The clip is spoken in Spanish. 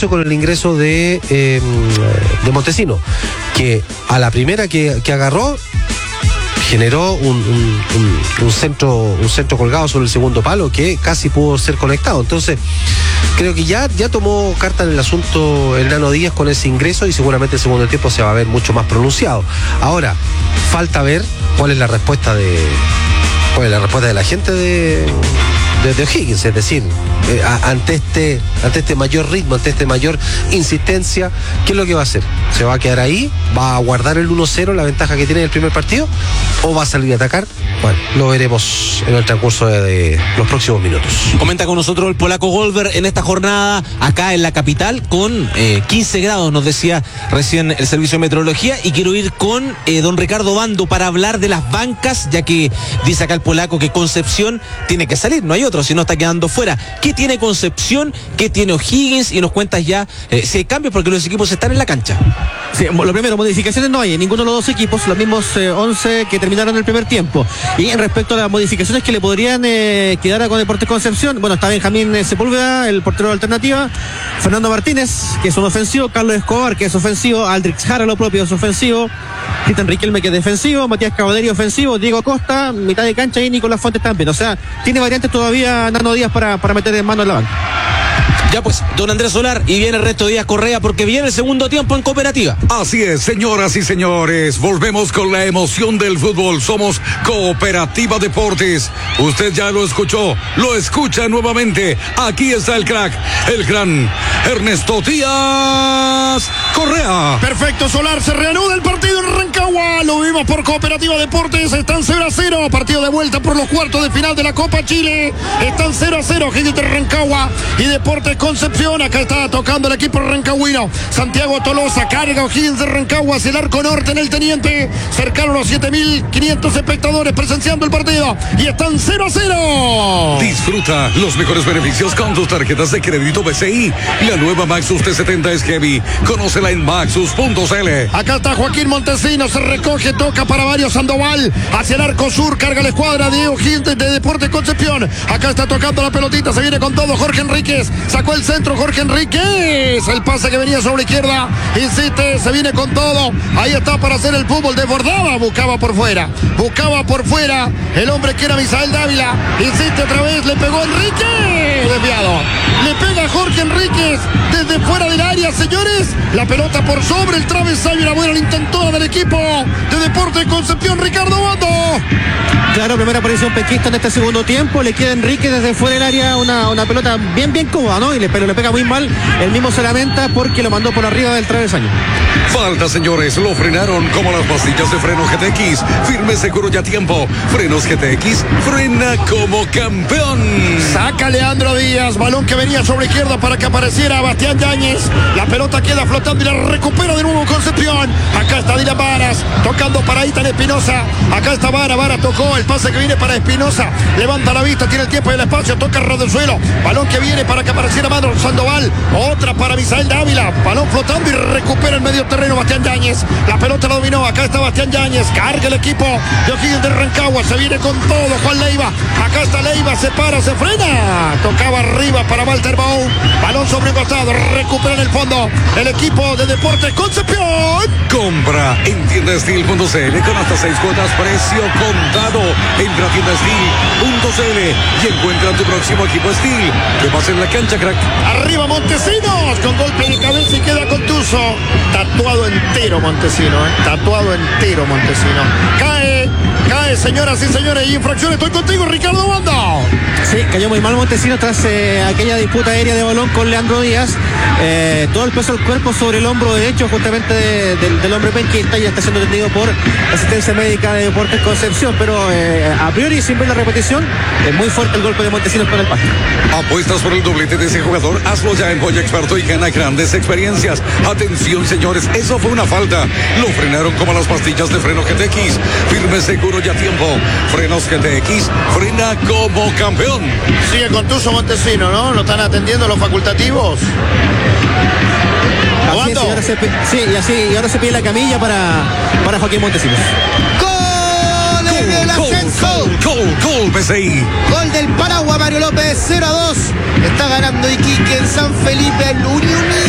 beneficio con el ingreso de Montesino, que a la primera que agarró generó un centro colgado sobre el segundo palo que casi pudo ser conectado. Entonces creo que ya tomó carta en el asunto el Nano Díaz con ese ingreso, y seguramente el segundo tiempo se va a ver mucho más pronunciado. Ahora falta ver cuál es la respuesta de la gente de O'Higgins, es decir, ante este mayor ritmo, ante este mayor insistencia, ¿qué es lo que va a hacer? ¿Se va a quedar ahí? ¿Va a guardar el 1-0, la ventaja que tiene en el primer partido? ¿O va a salir a atacar? Bueno, lo veremos en el transcurso de los próximos minutos. Comenta con nosotros el polaco Goldberg en esta jornada acá en la capital con 15 grados, nos decía recién el servicio de meteorología, y quiero ir con don Ricardo Bando para hablar de las bancas, ya que dice acá el polaco que Concepción tiene que salir, no hay otro, si no está quedando fuera. ¿Qué tiene Concepción? ¿Qué tiene O'Higgins? Y nos cuentas ya si hay cambios, porque los equipos están en la cancha. Sí, lo primero, modificaciones no hay en ninguno de los dos equipos, los mismos 11 que terminaron el primer tiempo. Y en respecto a las modificaciones que le podrían quedar con Deportes Concepción, bueno, está Benjamín Sepúlveda, el portero de alternativa, Fernando Martínez, que es un ofensivo, Carlos Escobar, que es ofensivo, Aldrich Jara, lo propio, es ofensivo, Cristian Riquelme, que es defensivo, Matías Cavaderi, ofensivo, Diego Acosta, mitad de cancha, y Nicolás Fuentes también. O sea, tiene variantes todavía Nano Díaz para meter en mano en la banca. Ya pues, don Andrés Solar, y viene el resto de Díaz Correa, porque viene el segundo tiempo en Cooperativa. Así es, señoras y señores, volvemos con la emoción del fútbol. Somos Cooperativa Deportes. Usted ya lo escuchó, lo escucha nuevamente. Aquí está el crack, el gran Ernesto Díaz Correa. Perfecto, Solar, se reanuda el partido en Rancagua. Lo vimos por Cooperativa Deportes, están 0-0. Partido de vuelta por los cuartos de final de la Copa Chile. Están 0-0, gente de Rancagua y Deportes Concepción. Acá está tocando el equipo rancagüino. Santiago Tolosa carga O'Higgins de Rancagua hacia el arco norte en el Teniente. Cercaron los 7.500 espectadores presenciando el partido. Y están 0-0. Disfruta los mejores beneficios con tus tarjetas de crédito BCI. La nueva Maxus T70 es heavy. Conócela en maxus.cl. Acá está Joaquín Montesinos. Se recoge, toca para varios Sandoval. Hacia el arco sur, carga la escuadra de O'Higgins de Deportes Concepción. Acá está tocando la pelotita. Se viene con todo Jorge Enríquez. Sacó el centro Jorge Enríquez. El pase que venía sobre izquierda. Insiste, se viene con todo. Ahí está para hacer el fútbol. Desbordaba, buscaba por fuera. El hombre que era Misael Dávila. Insiste otra vez, le pegó Enríquez. Desviado. Le pega Jorge Enríquez desde fuera del área, señores. La pelota por sobre el travesaño. Una buena intentó del equipo de Deportes Concepción, Ricardo Bando. Claro, primera aparición penquista en este segundo tiempo. Le queda Enrique desde fuera del área una pelota bien cómoda, ¿no? Pero le pega muy mal. Él mismo se lamenta porque lo mandó por arriba del travesaño. Falta, señores, lo frenaron como las pastillas de freno GTX. Firme, seguro y a tiempo. Frenos GTX, frena como campeón. Saca Leandro Díaz, balón que venía sobre izquierda para que apareciera Bastián Yáñez. La pelota queda flotando y la recupera de nuevo Concepción. Acá está Dylan Varas, tocando para Itan Espinosa. Acá está Vara tocó el pase que viene para Espinosa. Levanta la vista, tiene el tiempo y el espacio, toca el suelo. Balón que viene para que apareciera Mano Sandoval. Otra para Misael Dávila. Balón flotando y recupera el medio terreno Bastián Yáñez. La pelota la dominó. Acá está Bastián Yáñez. Carga el equipo de O'Higgins de Rancagua. Se viene con todo Juan Leiva. Acá está Leiva. Se para, se frena. Tocaba arriba para Walter Baum. Balón sobre un costado. Recupera en el fondo el equipo de Deportes Concepción. Compra en tiendastil.cl con hasta 6 cuotas precio contado. Entra a tiendastil.cl y encuentra tu próximo equipo Steel. Que pasa en la cancha, crack. Arriba Montesinos con golpe de cabeza y queda contuso. Tatuado entero Montesino, tatuado entero Montesino. Cae, señoras y señores, y infracción. Estoy contigo, Ricardo Banda. Sí, cayó muy mal Montesinos tras aquella disputa aérea de balón con Leandro Díaz. Todo el peso del cuerpo sobre el hombro derecho justamente del hombre penquista, y está siendo atendido por asistencia médica de Deportes Concepción, pero a priori, sin ver la repetición, es muy fuerte el golpe de Montesinos con el pasto. Apuestas por el doblete de ese jugador, hazlo ya en Boya Experto y gana grandes experiencias. Atención, señores, eso fue una falta. Lo frenaron como las pastillas de freno GTX. Firme, seguro y a tiempo. Frenos GTX, frena como campeón. Sigue contuso Montesino, ¿no? Lo están atendiendo los facultativos. Y ahora se pide la camilla para Joaquín Montesinos. ¡Gol en el ascenso! ¡Gol, PCI! Gol del Paraguay, Mario López, 0-2. Está ganando Iquique en San Felipe, el Unión.